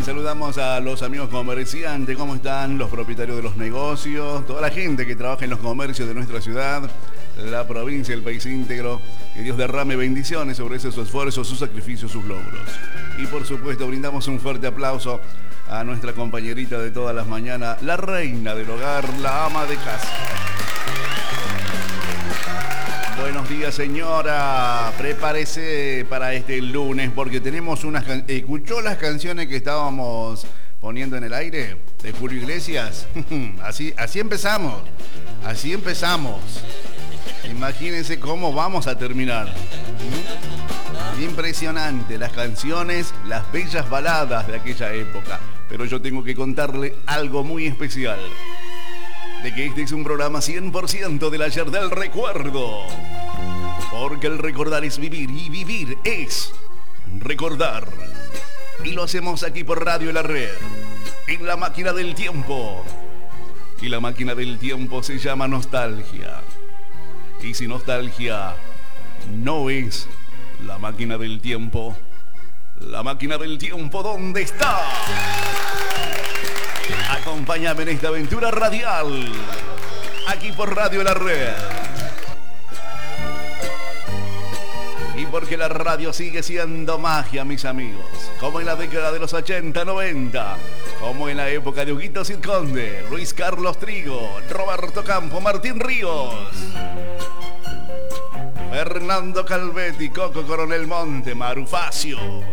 Saludamos a los amigos comerciantes, ¿cómo están? Los propietarios de los negocios, toda la gente que trabaja en los comercios de nuestra ciudad, la provincia, el país íntegro. Que Dios derrame bendiciones sobre ese su esfuerzo, su sacrificio, sus logros. Y por supuesto brindamos un fuerte aplauso a nuestra compañerita de todas las mañanas, la reina del hogar, la ama de casa. Buenos días, señora. Prepárese para este lunes porque tenemos unas... ¿Escuchó las canciones que estábamos poniendo en el aire de Julio Iglesias? Así empezamos. Así empezamos. Imagínense cómo vamos a terminar. Impresionante, las canciones, las bellas baladas de aquella época. Pero yo tengo que contarle algo muy especial. De que este es un programa 100% del ayer del recuerdo. Porque el recordar es vivir y vivir es recordar. Y lo hacemos aquí por Radio La Red, en la máquina del tiempo. Y la máquina del tiempo se llama nostalgia. Y si nostalgia no es la máquina del tiempo, la máquina del tiempo, ¿dónde está? Acompáñame en esta aventura radial, aquí por Radio La Red. Y porque la radio sigue siendo magia, mis amigos, como en la década de los 80, 90, como en la época de Huguito Cid Conde, Luis Carlos Trigo, Roberto Campo, Martín Ríos, Fernando Calvetti, Coco Coronel Monte, Maru Facio.